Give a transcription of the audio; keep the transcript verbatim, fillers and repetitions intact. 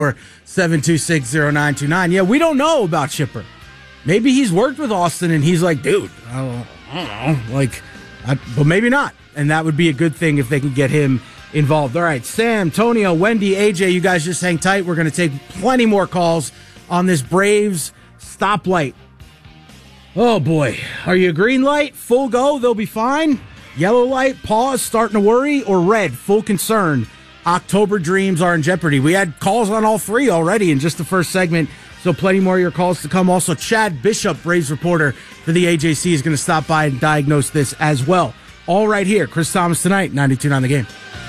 or seven two six zero nine two nine. Yeah, we don't know about Chipper. Maybe he's worked with Austin and he's like, dude, I don't, I don't know. Like, I, but maybe not. And that would be a good thing if they can get him involved. All right, Sam, Tonio, Wendy, A J, you guys just hang tight. We're going to take plenty more calls on this Braves stoplight. Oh, boy. Are you green light? Full go? They'll be fine? Yellow light? Pause? Starting to worry? Or red? Full concern? October dreams are in jeopardy. We had calls on all three already in just the first segment, so plenty more of your calls to come. Also, Chad Bishop, Braves reporter for the A J C, is going to stop by and diagnose this as well. All right here. Chris Thomas tonight, ninety-two point nine The Game.